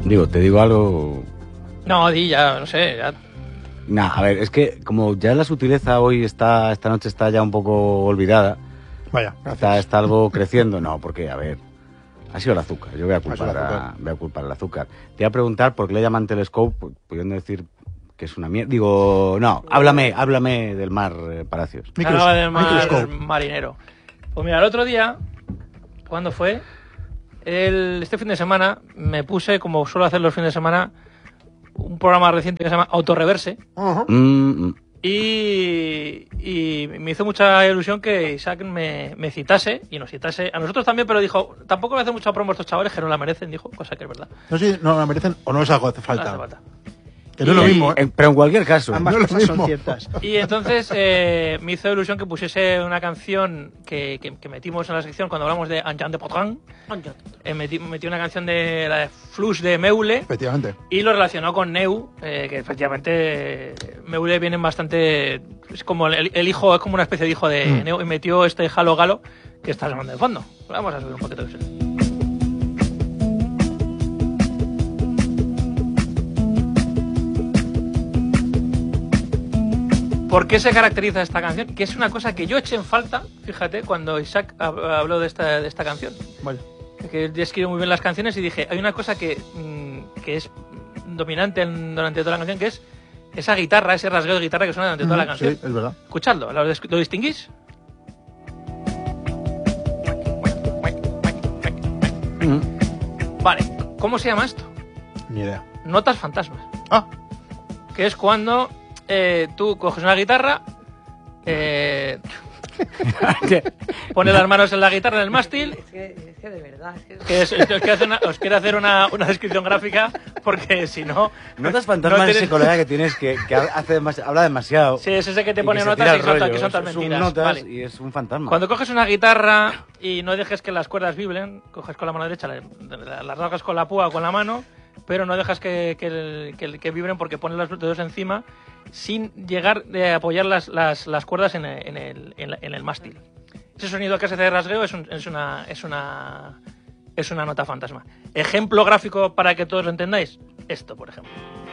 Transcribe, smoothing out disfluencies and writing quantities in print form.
Digo, te digo algo... No, di ya, no sé, ya... Nah, a ver, es que como ya la sutileza hoy esta noche está ya un poco olvidada. Vaya, Está algo creciendo. No, porque, a ver, ha sido el azúcar. Yo voy a culpar al azúcar. Te iba a preguntar por qué le llaman telescope, pudiendo decir que es una mierda. Digo, no, háblame del mar, Palacios. Hablaba del mar marinero. Pues mira, el otro día, ¿cuándo fue? Este fin de semana me puse, como suelo hacer los fines de semana, un programa reciente que se llama Autorreverse. Y me hizo mucha ilusión que Isaac me citase y nos citase a nosotros también, pero dijo, tampoco le hace mucha promo a estos chavales que no la merecen, dijo, cosa que es verdad. No sé si no la merecen o no es algo que hace falta. No hace falta. Que no es lo mismo, pero en cualquier caso. Ambas no es lo cosas son mismo. ciertas. Y entonces me hizo ilusión que pusiese una canción que metimos en la sección cuando hablamos de Anjan de Potran. Metí una canción de la de Flux de Meule. Efectivamente. Y lo relacionó con Neu, que efectivamente Meule viene bastante... Es como el hijo, es como una especie de hijo de Neu, y metió este Halo Galo que está sonando de fondo. Vamos a subir un poquito de eso. ¿Por qué se caracteriza esta canción? Que es una cosa que yo eché en falta, fíjate, cuando Isaac habló de esta canción. Vale. Que describe muy bien las canciones y dije, hay una cosa que es dominante durante toda la canción, que es esa guitarra, ese rasgueo de guitarra que suena durante toda la canción. Sí, es verdad. Escuchadlo, ¿lo distinguís? Vale, ¿cómo se llama esto? Ni idea. Notas fantasmas. Ah, Que es cuando tú coges una guitarra, pones las manos en la guitarra, en el mástil. Es que de verdad. Os quiero hacer una descripción gráfica, porque si no... Notas fantasmas, no tienes- ese colega que tienes que habla demasiado. Sí, es ese que te y pone que se notas tira y el son rollo. que son tan Es mentiras. un notas Vale. y es un fantasma. Cuando coges una guitarra y no dejes que las cuerdas vibren, coges con la mano derecha, las rasgas con la púa o con la mano, pero no dejas que vibren porque pones los dedos encima sin llegar a apoyar las cuerdas en el mástil. Ese sonido que se hace de rasgueo es una nota fantasma. Ejemplo gráfico para que todos lo entendáis. Esto, por ejemplo.